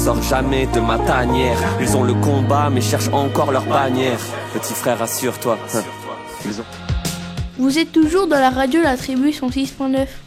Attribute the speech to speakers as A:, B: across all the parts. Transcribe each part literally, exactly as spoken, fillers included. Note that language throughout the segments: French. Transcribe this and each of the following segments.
A: sors jamais de ma tanière. Ils ont le combat mais cherchent encore leur bannière. Petit frère, assure-toi, hein. Ils ont...
B: Vous êtes toujours dans la radio La Tribu cent six point neuf.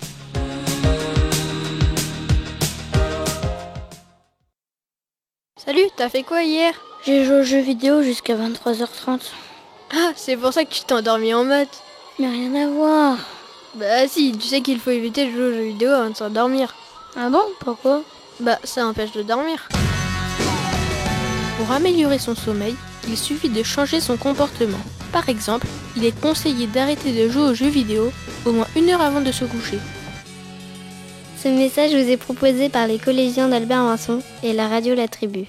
C: Salut, t'as fait quoi hier?
D: J'ai joué aux jeux vidéo jusqu'à vingt-trois heures trente.
C: Ah, c'est pour ça que tu t'es endormi en maths.
D: Mais rien à voir.
C: Bah si, tu sais qu'il faut éviter de jouer aux jeux vidéo avant de s'endormir.
D: Ah bon? Pourquoi?
C: Bah ça empêche de dormir. Pour améliorer son sommeil, il suffit de changer son comportement. Par exemple, il est conseillé d'arrêter de jouer aux jeux vidéo au moins une heure avant de se coucher.
D: Ce message vous est proposé par les collégiens d'Albert Vincent et la radio La Tribu.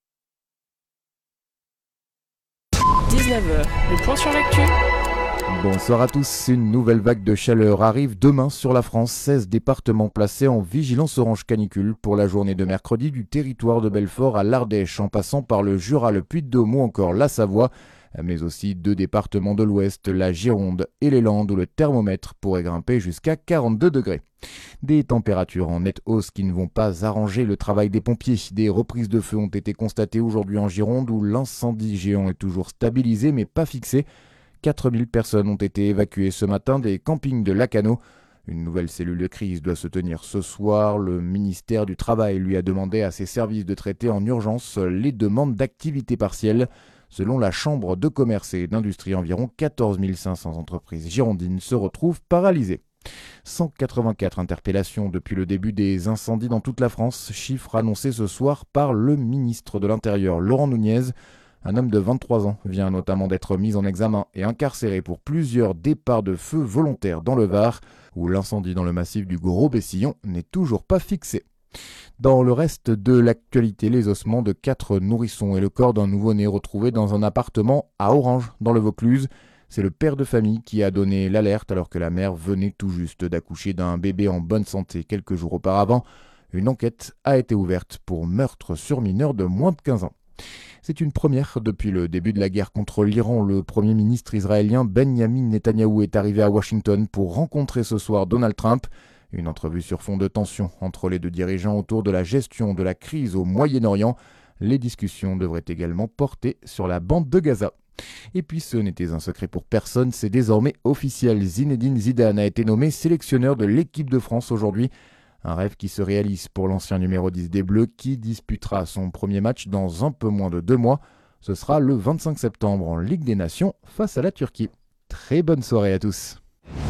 E: dix-neuf heures, le point sur l'actu.
F: Bonsoir à tous, une nouvelle vague de chaleur arrive demain sur la France. seize départements placés en vigilance orange canicule pour la journée de mercredi, du territoire de Belfort à l'Ardèche, en passant par le Jura, le Puy-de-Dôme ou encore la Savoie, mais aussi deux départements de l'Ouest, la Gironde et les Landes, où le thermomètre pourrait grimper jusqu'à quarante-deux degrés. Des températures en nette hausse qui ne vont pas arranger le travail des pompiers. Des reprises de feu ont été constatées aujourd'hui en Gironde, où l'incendie géant est toujours stabilisé mais pas fixé. quatre mille personnes ont été évacuées ce matin des campings de Lacanau. Une nouvelle cellule de crise doit se tenir ce soir. Le ministère du Travail lui a demandé à ses services de traiter en urgence les demandes d'activité partielle. Selon la Chambre de commerce et d'industrie, environ quatorze mille cinq cents entreprises girondines se retrouvent paralysées. cent quatre-vingt-quatre interpellations depuis le début des incendies dans toute la France, chiffre annoncé ce soir par le ministre de l'Intérieur, Laurent Nunez. Un homme de vingt-trois ans vient notamment d'être mis en examen et incarcéré pour plusieurs départs de feu volontaires dans le Var, où l'incendie dans le massif du Gros-Bessillon n'est toujours pas fixé. Dans le reste de l'actualité, les ossements de quatre nourrissons et le corps d'un nouveau-né retrouvé dans un appartement à Orange, dans le Vaucluse. C'est le père de famille qui a donné l'alerte alors que la mère venait tout juste d'accoucher d'un bébé en bonne santé quelques jours auparavant. Une enquête a été ouverte pour meurtre sur mineur de moins de quinze ans. C'est une première depuis le début de la guerre contre l'Iran. Le Premier ministre israélien Benjamin Netanyahou est arrivé à Washington pour rencontrer ce soir Donald Trump. Une entrevue sur fond de tension entre les deux dirigeants autour de la gestion de la crise au Moyen-Orient. Les discussions devraient également porter sur la bande de Gaza. Et puis ce n'était un secret pour personne, c'est désormais officiel. Zinedine Zidane a été nommé sélectionneur de l'équipe de France aujourd'hui. Un rêve qui se réalise pour l'ancien numéro dix des Bleus qui disputera son premier match dans un peu moins de deux mois. Ce sera le vingt-cinq septembre en Ligue des Nations face à la Turquie. Très bonne soirée à tous.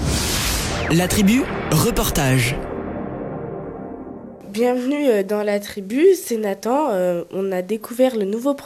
E: La Tribu, reportage.
G: Bienvenue dans La Tribu, c'est Nathan. Euh, on a découvert le nouveau